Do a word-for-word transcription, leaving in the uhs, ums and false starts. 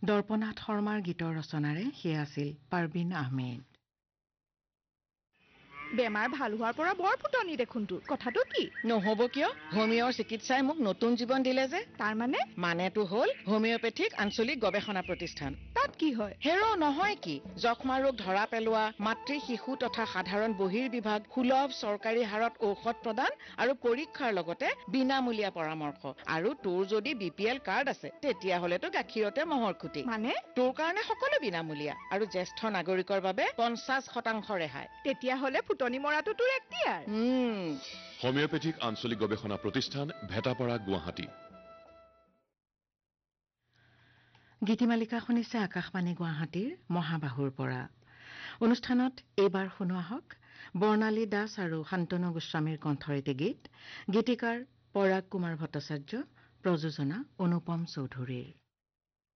দৰ্পনাথ শৰ্মাৰ গীতৰ ৰচনাৰে সেয়া আছিল পাৰবিন আহমেদ। বেমাৰ ভাল হোৱাৰ পৰা বৰ ফুটনি দেখোন তোৰ কথাটো কি নহব কিয় হোমিঅ'ৰ চিকিৎসাই মোক নতুন জীৱন দিলে যে তাৰ মানে মানেটো হ'ল হোমিঅ'পেথিক আঞ্চলিক গৱেষণা প্ৰতিষ্ঠান তাত কি হয় হেৰ নহয় কি যক্ষ্মা ৰোগ ধৰা পেলোৱা মাতৃ শিশু তথা সাধাৰণ বহিৰ্বিভাগ সুলভ চৰকাৰী হাৰত ঔষধ প্ৰদান আৰু পৰীক্ষাৰ লগতে বিনামূলীয়া পৰামৰ্শ আৰু তোৰ যদি বি পি এল কাৰ্ড আছে তেতিয়াহ'লেতো গাখীৰতে মহৰ খুঁটি মানে তোৰ কাৰণে সকলো বিনামূলীয়া আৰু জ্যেষ্ঠ নাগৰিকৰ বাবে পঞ্চাছ শতাংশ ৰেহাই তেতিয়াহ'লে ফুটনি মৰাটো তোৰ এক্তিয়াৰ হোমিঅ'পেথিক আঞ্চলিক গৱেষণা প্ৰতিষ্ঠান ভেটাপাৰা গুৱাহাটী গীতিমালিকা শুনিছে আকাশবাণী গুৱাহাটীৰ মহাবাহুৰ পৰা অনুষ্ঠানত এইবাৰ শুনোৱা হওক বৰ্ণালী দাস আৰু শান্তনু গোস্বামীৰ কণ্ঠৰ এটি গীত গীতিকাৰ পৰাগ কুমাৰ ভট্টাচাৰ্য প্ৰযোজনা অনুপম চৌধুৰীৰ